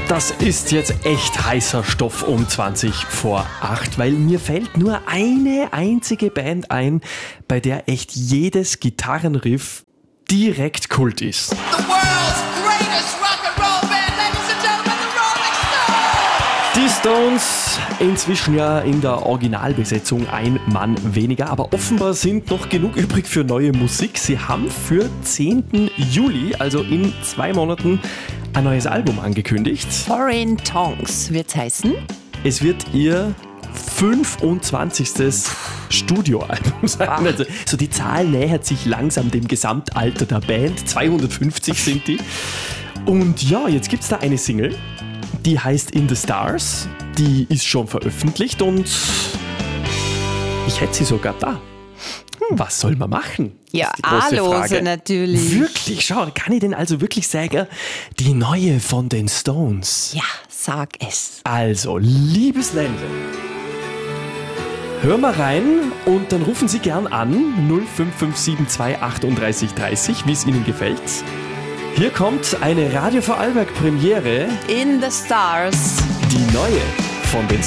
Das ist jetzt echt heißer Stoff um 20:08, weil mir fällt nur eine einzige Band ein, bei der echt jedes Gitarrenriff direkt Kult ist. The world's greatest rock and roll band, ladies and gentlemen, the Rolling Stones! Die Stones, inzwischen ja in der Originalbesetzung ein Mann weniger, aber offenbar sind noch genug übrig für neue Musik. Sie haben für 10. Juli, also in 2 Monaten, ein neues Album angekündigt. Foreign Tongues wird's heißen. Es wird ihr 25. Studioalbum sein. Also, so die Zahl nähert sich langsam dem Gesamtalter der Band. 250 sind die. Und ja, jetzt gibt's da eine Single, die heißt In the Stars. Die ist schon veröffentlicht und ich hätte sie sogar da. Was soll man machen? Ja, ist die große A-Lose Frage. natürlich. Wirklich, schau, kann ich denn also wirklich sagen, die neue von den Stones? Ja, sag es. Also, liebes Ländle, hör mal rein und dann rufen Sie gern an 05572 38 30, wie es Ihnen gefällt. Hier kommt eine Radio Vorarlberg Premiere, In the Stars. die neue von den